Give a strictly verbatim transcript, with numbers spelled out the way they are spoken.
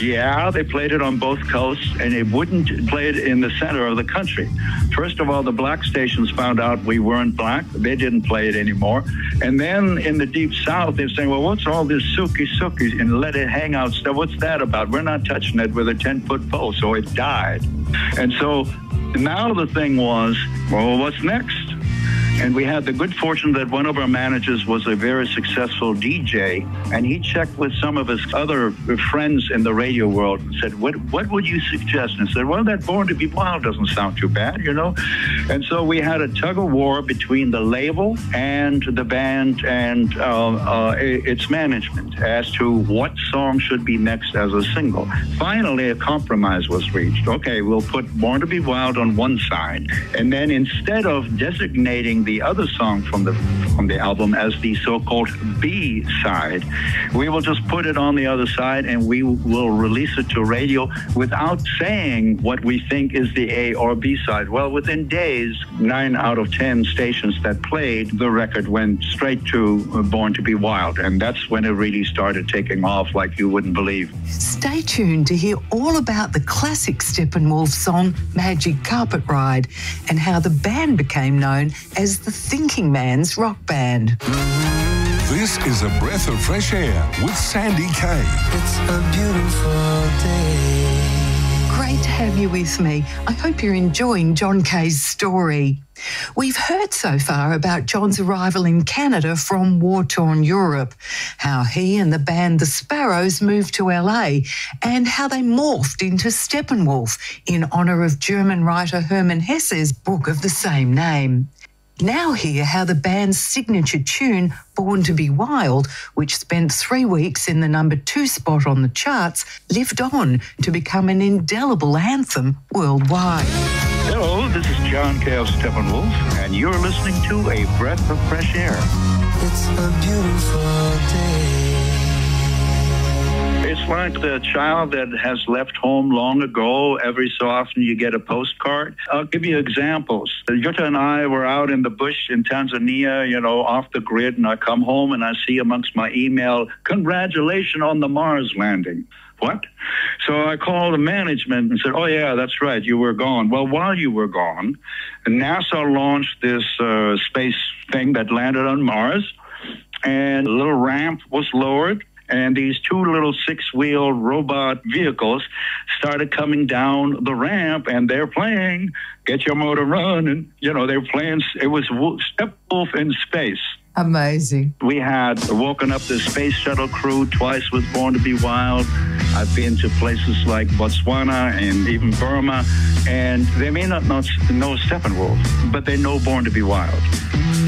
Yeah, they played it on both coasts, and they wouldn't play it in the center of the country. First of all, the black stations found out we weren't black. They didn't play it anymore. And then in the Deep South, they're saying, well, what's all this Suki Suki and let it hang out stuff? What's that about? We're not touching it with a ten-foot pole. So it died. And so now the thing was, well, what's next? And we had the good fortune that one of our managers was a very successful D J, and he checked with some of his other friends in the radio world and said, what what would you suggest? And said, well, that Born to Be Wild doesn't sound too bad, you know? And so we had a tug of war between the label and the band and uh, uh, its management as to what song should be next as a single. Finally, a compromise was reached. Okay, we'll put Born to Be Wild on one side, and then instead of designating the the other song from the from the album as the so-called B side, we will just put it on the other side and we will release it to radio without saying what we think is the A or B side. Well, within days, nine out of ten stations that played the record went straight to Born to Be Wild, and that's when it really started taking off like you wouldn't believe. Stay tuned to hear all about the classic Steppenwolf song Magic Carpet Ride and how the band became known as the Thinking Man's Rock Band. This is a breath of fresh air with Sandy Kay. It's a beautiful day. Great to have you with me. I hope you're enjoying John Kay's story. We've heard so far about John's arrival in Canada from war-torn Europe, how he and the band The Sparrows moved to L A, and how they morphed into Steppenwolf in honour of German writer Hermann Hesse's book of the same name. Now hear how the band's signature tune, Born to Be Wild, which spent three weeks in the number two spot on the charts, lived on to become an indelible anthem worldwide. Hello, this is John Kay of Steppenwolf, and you're listening to A Breath of Fresh Air. It's a beautiful day. It's like the child that has left home long ago. Every so often you get a postcard. I'll give you examples. Jutta and I were out in the bush in Tanzania, you know, off the grid, and I come home and I see amongst my email, congratulations on the Mars landing. What? So I called the management and said, oh, yeah, that's right, you were gone. Well, while you were gone, NASA launched this uh, space thing that landed on Mars, and a little ramp was lowered, and these two little six-wheel robot vehicles started coming down the ramp, and they're playing Get Your Motor Running. You know, they're playing, it was Steppenwolf in space. Amazing. We had woken up the space shuttle crew twice with Born to Be Wild. I've been to places like Botswana and even Burma, and they may not know Steppenwolf, but they know Born to Be Wild.